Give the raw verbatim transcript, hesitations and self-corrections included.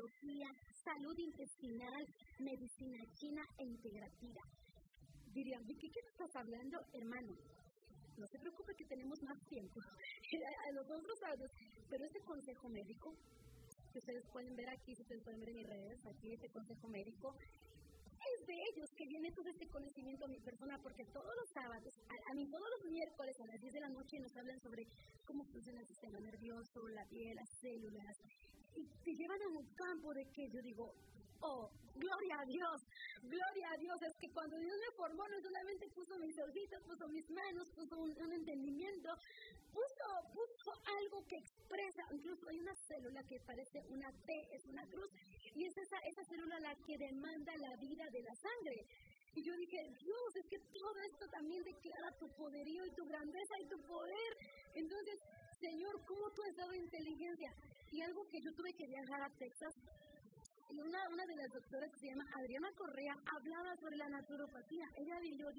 oncología, salud intestinal, medicina china e integrativa. Dirían, ¿de qué, qué estás hablando, hermano? No se preocupe que tenemos más tiempo a los otros audios, pero este consejo médico, que ustedes pueden ver aquí, si ustedes pueden ver en mis redes, aquí este consejo médico, es de ellos que viene todo este conocimiento a mi persona, porque todos los sábados, a, a mí todos los miércoles a las diez de la noche nos hablan sobre cómo funciona el sistema nervioso, la piel, las células, y te llevan a un campo de que yo digo, oh, gloria a Dios, gloria a Dios, es que cuando Dios me formó no solamente puso mis ojitos, puso mis manos, puso un, un entendimiento, puso, puso algo que expresa, incluso hay una célula que parece una T, es una cruz, y es esa, esa célula la que demanda la vida de la sangre. Y yo dije, Dios, es que todo esto también declara tu poderío y tu grandeza y tu poder. Entonces, Señor, ¿cómo tú has dado inteligencia? Y algo que yo tuve que viajar a Texas, y una, una de las doctoras que se llama Adriana Correa hablaba sobre la naturopatía. Ella vivió